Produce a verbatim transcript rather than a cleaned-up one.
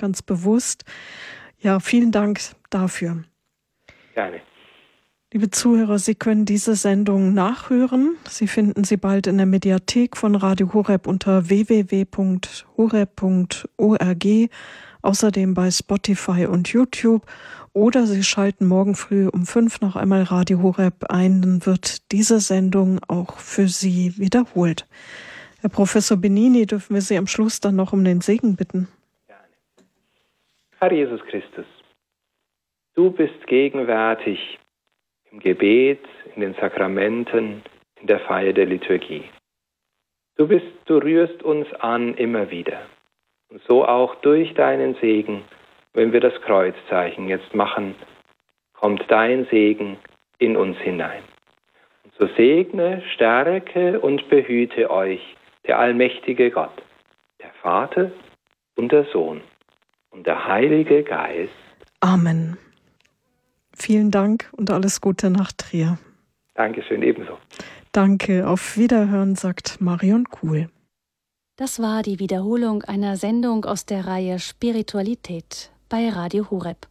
ganz bewusst. Ja, vielen Dank dafür. Gerne. Liebe Zuhörer, Sie können diese Sendung nachhören. Sie finden sie bald in der Mediathek von Radio Horeb unter w w w punkt horeb punkt org, außerdem bei Spotify und YouTube. Oder Sie schalten morgen früh um fünf noch einmal Radio Horeb ein, dann wird diese Sendung auch für Sie wiederholt. Herr Professor Benini, dürfen wir Sie am Schluss dann noch um den Segen bitten? Gerne. Herr Jesus Christus, du bist gegenwärtig im Gebet, in den Sakramenten, in der Feier der Liturgie. Du bist, du rührst uns an immer wieder. Und so auch durch deinen Segen, wenn wir das Kreuzzeichen jetzt machen, kommt dein Segen in uns hinein. Und so segne, stärke und behüte euch der allmächtige Gott, der Vater und der Sohn und der Heilige Geist. Amen. Vielen Dank und alles Gute nach Trier. Dankeschön, ebenso. Danke, auf Wiederhören, sagt Marion Kuhl. Das war die Wiederholung einer Sendung aus der Reihe Spiritualität bei Radio Horeb.